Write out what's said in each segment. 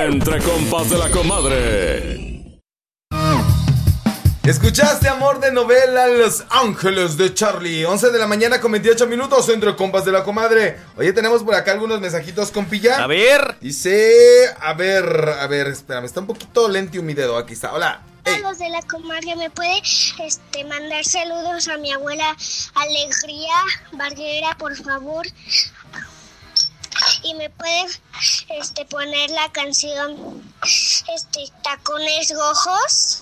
Entre compas de la comadre. Escuchaste Amor de Novela, Los Ángeles de Charlie. 11 de la mañana con 28 minutos, Entre compas de la comadre. Oye, tenemos por acá algunos mensajitos, compilla. A ver. Dice, a ver, espérame, está un poquito lento mi dedo, aquí está, hola. Hey. Los de la comadre, ¿me puede mandar saludos a mi abuela Alegría Barguera, por favor? Y me puede poner la canción Tacones Rojos.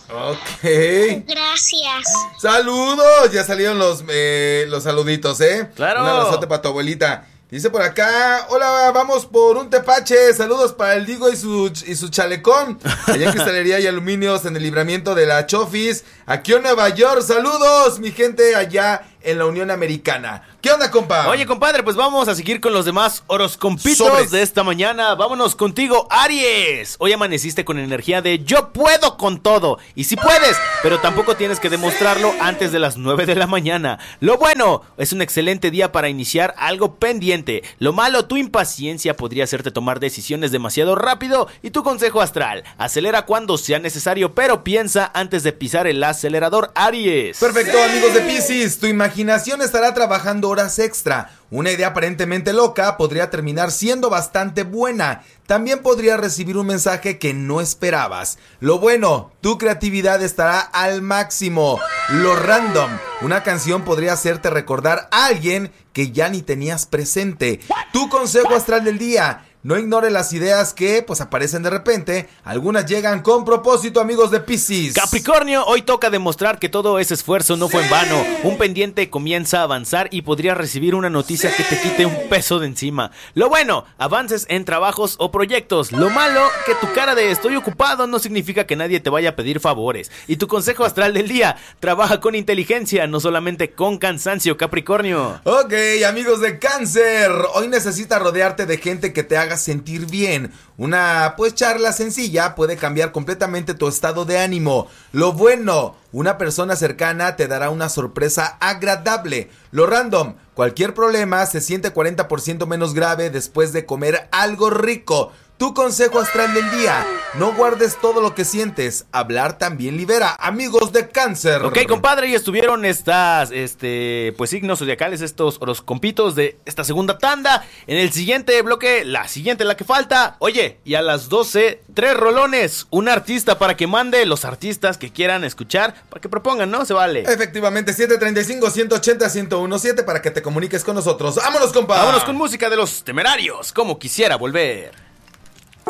Ok. Gracias. Saludos, ya salieron los saluditos, Claro. Un abrazote para tu abuelita. Dice por acá, hola, vamos por un tepache, saludos para el Digo y su chalecón, allá en Cristalería y Aluminios en el Libramiento de la Chofis, aquí en Nueva York, saludos mi gente allá en la Unión Americana. ¿Qué onda, compa? Oye, compadre, pues vamos a seguir con los demás horoscompitos de esta mañana. Vámonos contigo, Aries. Hoy amaneciste con energía de yo puedo con todo. Y sí puedes, pero tampoco tienes que demostrarlo antes de las 9 de la mañana. Lo bueno, es un excelente día para iniciar algo pendiente. Lo malo, tu impaciencia podría hacerte tomar decisiones demasiado rápido. Y tu consejo astral, acelera cuando sea necesario, pero piensa antes de pisar el acelerador, Aries. Perfecto, amigos de Piscis, tu imaginación estará trabajando horas extra. Una idea aparentemente loca podría terminar siendo bastante buena. También podría recibir un mensaje que no esperabas. Lo bueno, tu creatividad estará al máximo. Lo random, una canción podría hacerte recordar a alguien que ya ni tenías presente. Tu consejo astral del día: no ignore las ideas que pues aparecen de repente. Algunas llegan con propósito, amigos de Piscis. Capricornio, hoy toca demostrar que todo ese esfuerzo no fue en vano. Un pendiente comienza a avanzar y podrías recibir una noticia que te quite un peso de encima. Lo bueno, avances en trabajos o proyectos. Lo malo, que tu cara de estoy ocupado no significa que nadie te vaya a pedir favores. Y tu consejo astral del día: trabaja con inteligencia, no solamente con cansancio, Capricornio. Ok, amigos de Cáncer, hoy necesitas rodearte de gente que te haga sentir bien. Una charla sencilla puede cambiar completamente tu estado de ánimo. Lo bueno, una persona cercana te dará una sorpresa agradable. Lo random, cualquier problema se siente 40% menos grave después de comer algo rico. Tu consejo astral del día: no guardes todo lo que sientes, hablar también libera. Amigos de Cáncer. Ok, compadre, y estuvieron estas, signos zodiacales, estos horoscompitos de esta segunda tanda. En el siguiente bloque, la que falta. Oye, y a las 12, 3 rolones, un artista para que mande los artistas que quieran escuchar, para que propongan, ¿no? Se vale. Efectivamente, 735-180-1017 para que te comuniques con nosotros. ¡Vámonos, compa! Vámonos con música de Los Temerarios, como quisiera volver.